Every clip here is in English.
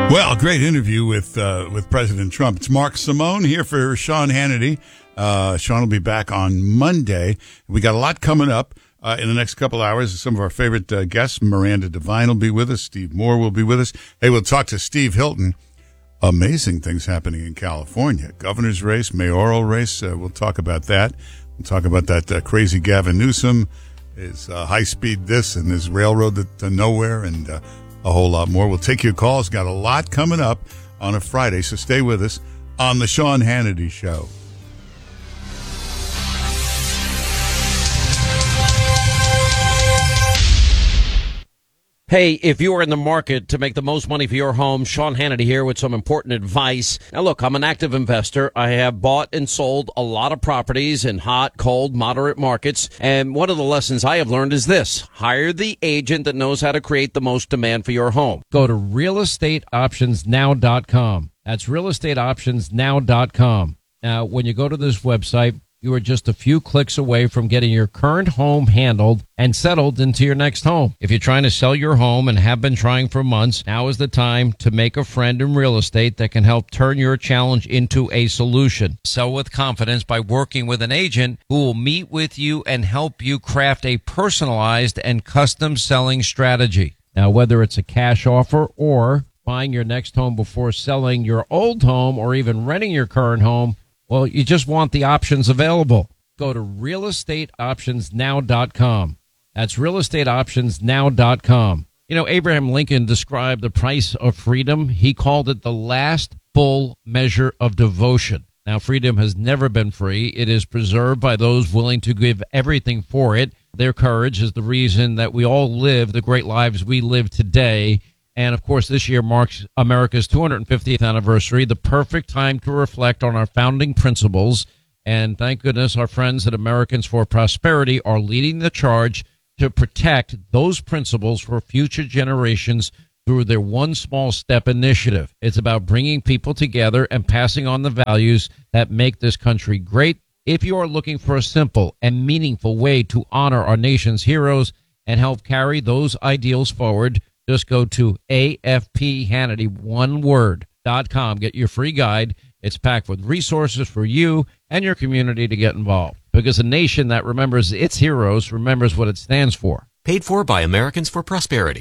Well, great interview with President Trump. It's Mark Simone here for Sean Hannity. Sean will be back on Monday. We got a lot coming up in the next couple hours. Some of our favorite guests, Miranda Devine will be with us. Steve Moore will be with us. Hey, we'll talk to Steve Hilton. Amazing things happening in California. Governor's race, mayoral race. We'll talk about that. We'll talk about that crazy Gavin Newsom, his high-speed this and his railroad to nowhere, and a whole lot more. We'll take your calls. Got a lot coming up on a Friday, so stay with us on the Sean Hannity Show. Hey, if you are in the market to make the most money for your home, Sean Hannity here with some important advice. Now, look, I'm an active investor. I have bought and sold a lot of properties in hot, cold, moderate markets. And one of the lessons I have learned is this. Hire the agent that knows how to create the most demand for your home. Go to realestateoptionsnow.com. That's realestateoptionsnow.com. Now, when you go to this website, you are just a few clicks away from getting your current home handled and settled into your next home. If you're trying to sell your home and have been trying for months, now is the time to make a friend in real estate that can help turn your challenge into a solution. Sell with confidence by working with an agent who will meet with you and help you craft a personalized and custom selling strategy. Now, whether it's a cash offer or buying your next home before selling your old home or even renting your current home, well, you just want the options available. Go to realestateoptionsnow.com. That's realestateoptionsnow.com. You know, Abraham Lincoln described the price of freedom. He called it the last full measure of devotion. Now, freedom has never been free. It is preserved by those willing to give everything for it. Their courage is the reason that we all live the great lives we live today. And, of course, this year marks America's 250th anniversary, the perfect time to reflect on our founding principles. And thank goodness our friends at Americans for Prosperity are leading the charge to protect those principles for future generations through their One Small Step initiative. It's about bringing people together and passing on the values that make this country great. If you are looking for a simple and meaningful way to honor our nation's heroes and help carry those ideals forward, just go to AFPHannity.com. Get your free guide. It's packed with resources for you and your community to get involved. Because a nation that remembers its heroes remembers what it stands for. Paid for by Americans for Prosperity.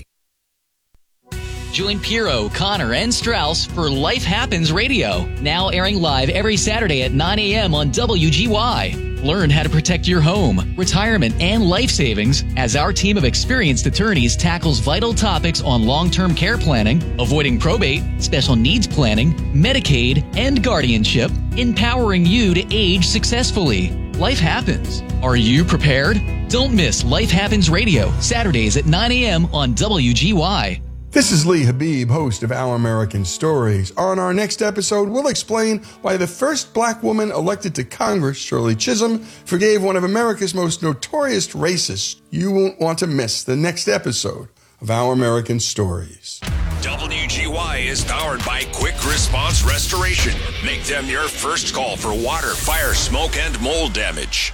Join Piero, Connor, and Strauss for Life Happens Radio, now airing live every Saturday at 9 a.m. on WGY. Learn how to protect your home, retirement, and life savings as our team of experienced attorneys tackles vital topics on long-term care planning, avoiding probate, special needs planning, Medicaid, and guardianship, empowering you to age successfully. Life happens. Are you prepared? Don't miss Life Happens Radio, Saturdays at 9 a.m. on WGY. This is Lee Habib, host of Our American Stories. On our next episode, we'll explain why the first black woman elected to Congress, Shirley Chisholm, forgave one of America's most notorious racists. You won't want to miss the next episode of Our American Stories. WGY is powered by Quick Response Restoration. Make them your first call for water, fire, smoke, and mold damage.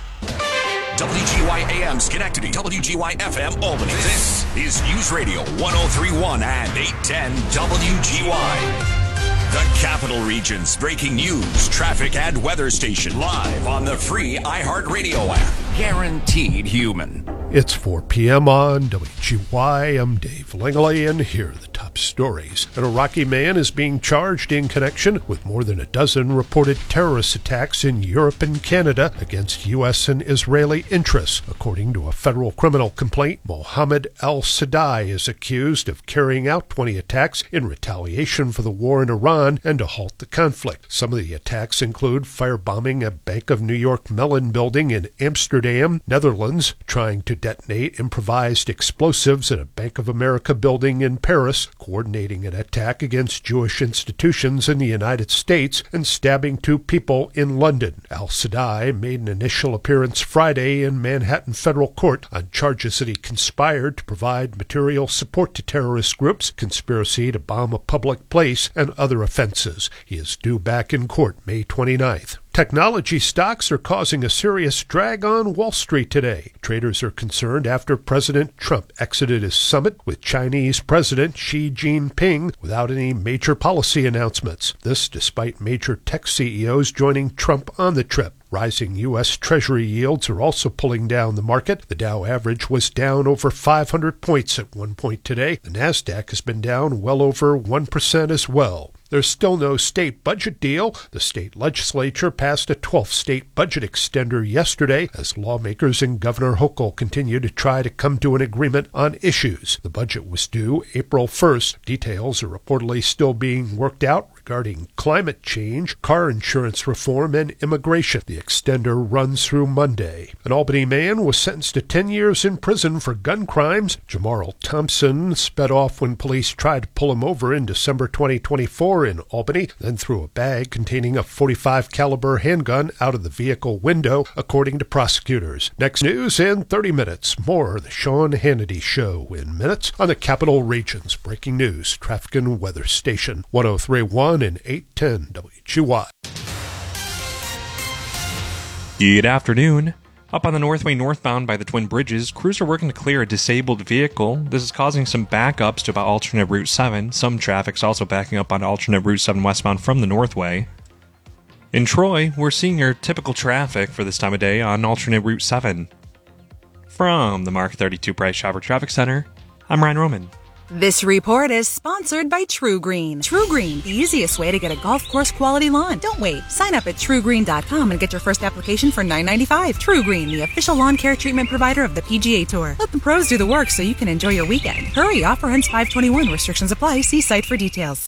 WGY AM Schenectady, WGY FM Albany. This is News Radio 1031 and 810 WGY. The Capital Region's breaking news, traffic, and weather station live on the free iHeartRadio app. Guaranteed human. It's 4 p.m. on WGY. I'm Dave Langley, and here are the top stories. An Iraqi man is being charged in connection with more than a dozen reported terrorist attacks in Europe and Canada against U.S. and Israeli interests. According to a federal criminal complaint, Mohammed al-Sadai is accused of carrying out 20 attacks in retaliation for the war in Iran and to halt the conflict. Some of the attacks include firebombing a Bank of New York Mellon building in Amsterdam, Netherlands, trying to detonate improvised explosives at a Bank of America building in Paris, coordinating an attack against Jewish institutions in the United States, and stabbing 2 people in London. Al-Sadai made an initial appearance Friday in Manhattan federal court on charges that he conspired to provide material support to terrorist groups, conspiracy to bomb a public place, and other offenses. He is due back in court May 29th. Technology stocks are causing a serious drag on Wall Street today. Traders are concerned after President Trump exited his summit with Chinese President Xi Jinping without any major policy announcements. This despite major tech CEOs joining Trump on the trip. Rising U.S. Treasury yields are also pulling down the market. The Dow average was down over 500 points at one point today. The Nasdaq has been down well over 1% as well. There's still no state budget deal. The state legislature passed a 12th state budget extender yesterday as lawmakers and Governor Hochul continue to try to come to an agreement on issues. The budget was due April 1st. Details are reportedly still being worked out regarding climate change, car insurance reform, and immigration. The extender runs through Monday. An Albany man was sentenced to 10 years in prison for gun crimes. Jamarl Thompson sped off when police tried to pull him over in December 2024 in Albany, then threw a bag containing a .45 caliber handgun out of the vehicle window, according to prosecutors. Next news in 30 minutes. More of the Sean Hannity Show in minutes on the Capital Region's breaking news, traffic and weather station, 103.1 and 810 WGY. Good afternoon. Up on the Northway northbound by the Twin Bridges, crews are working to clear a disabled vehicle. This is causing some backups to about alternate Route 7. Some traffic's also backing up on alternate Route 7 westbound from the Northway. In Troy, we're seeing your typical traffic for this time of day on alternate Route 7. From the Mark 32 Price Chopper Traffic Center, I'm Ryan Roman. This report is sponsored by True Green. True Green, the easiest way to get a golf course quality lawn. Don't wait. Sign up at TrueGreen.com and get your first application for $9.95. True Green, the official lawn care treatment provider of the PGA Tour. Let the pros do the work so you can enjoy your weekend. Hurry, offer ends 5/21. Restrictions apply. See site for details.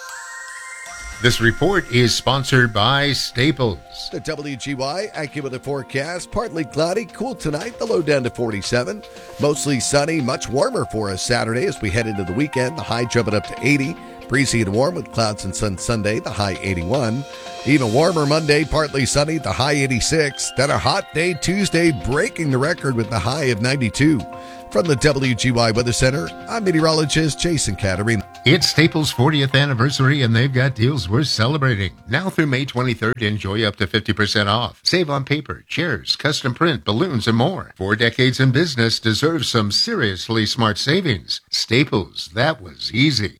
This report is sponsored by Staples. The WGY AccuWeather forecast, partly cloudy, cool tonight, the low down to 47. Mostly sunny, much warmer for us Saturday as we head into the weekend, the high jumping up to 80. Breezy and warm with clouds and sun Sunday, the high 81. Even warmer Monday, partly sunny, the high 86. Then a hot day Tuesday, breaking the record with the high of 92. From the WGY Weather Center, I'm meteorologist Jason Caterina. It's Staples' 40th anniversary, and they've got deals worth celebrating. Now through May 23rd, enjoy up to 50% off. Save on paper, chairs, custom print, balloons, and more. 4 decades in business deserves some seriously smart savings. Staples, that was easy.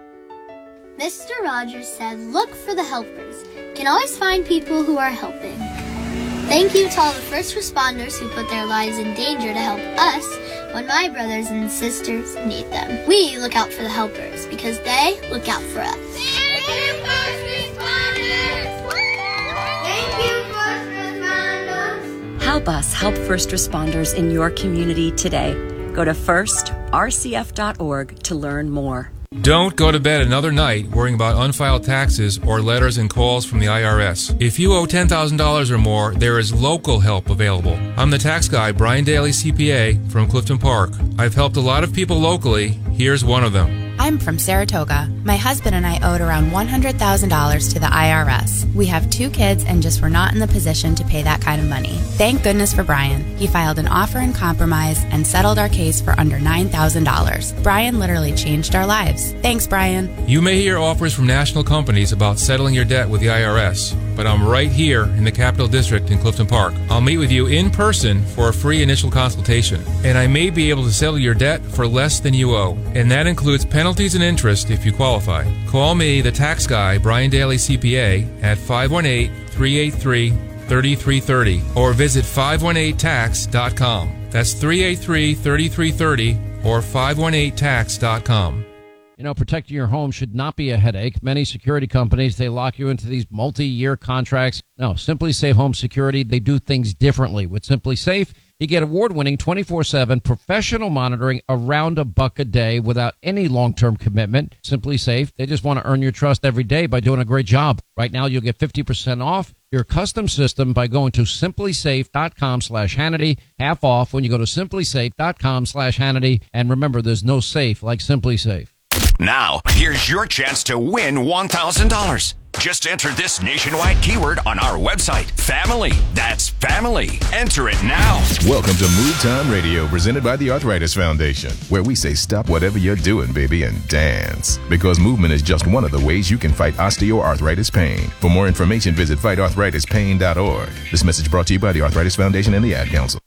Mr. Rogers said, look for the helpers. You can always find people who are helping. Thank you to all the first responders who put their lives in danger to help us when my brothers and sisters need them. We look out for the helpers because they look out for us. Thank you, first responders! Thank you, first responders! Help us help first responders in your community today. Go to firstrcf.org to learn more. Don't go to bed another night worrying about unfiled taxes or letters and calls from the IRS. If you owe $10,000 or more, there is local help available. I'm the tax guy, Brian Daly, CPA, from Clifton Park. I've helped a lot of people locally. Here's one of them. I'm from Saratoga. My husband and I owed around $100,000 to the IRS. We have 2 kids and just were not in the position to pay that kind of money. Thank goodness for Brian. He filed an offer in compromise and settled our case for under $9,000. Brian literally changed our lives. Thanks, Brian. You may hear offers from national companies about settling your debt with the IRS, but I'm right here in the Capital District in Clifton Park. I'll meet with you in person for a free initial consultation, and I may be able to settle your debt for less than you owe, and that includes penalties and interest if you qualify. Call me, the tax guy, Brian Daly CPA, at 518-383-3330 or visit 518tax.com. That's 383-3330 or 518tax.com. You know, protecting your home should not be a headache. Many security companies, they lock you into these multi-year contracts. No, Simply Safe Home Security, they do things differently. With Simply Safe, you get award-winning 24/7 professional monitoring around $1 a day without any long-term commitment. Simply Safe, they just want to earn your trust every day by doing a great job. Right now, you'll get 50% off your custom system by going to simplysafe.com/Hannity. Half off when you go to simplysafe.com/Hannity. And remember, there's no safe like Simply Safe. Now, here's your chance to win $1,000. Just enter this nationwide keyword on our website. Family. That's family. Enter it now. Welcome to Move Time Radio, presented by the Arthritis Foundation, where we say stop whatever you're doing, baby, and dance. Because movement is just one of the ways you can fight osteoarthritis pain. For more information, visit fightarthritispain.org. This message brought to you by the Arthritis Foundation and the Ad Council.